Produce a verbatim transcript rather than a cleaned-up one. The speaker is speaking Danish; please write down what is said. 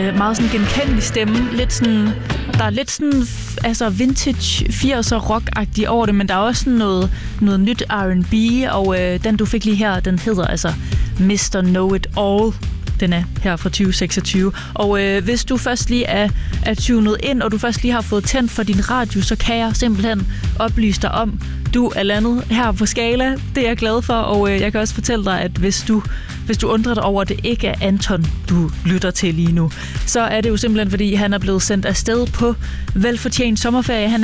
øh, meget sådan genkendelig stemme. Lidt sådan, der er lidt sådan altså vintage firser rock-agtig over det, men der er også sådan noget, noget nyt R and B, og øh, den du fik lige her, den hedder altså mister Know It All. Den er her fra tyve seksogtyve. Og øh, hvis du først lige er, er tunet ind, og du først lige har fået tændt for din radio, så kan jeg simpelthen oplyse dig om, du er landet her på Skala. Det er jeg glad for, og øh, jeg kan også fortælle dig, at hvis du, hvis du undrer dig over, at det ikke er Anton, du lytter til lige nu, så er det jo simpelthen, fordi han er blevet sendt afsted på velfortjent sommerferie. Han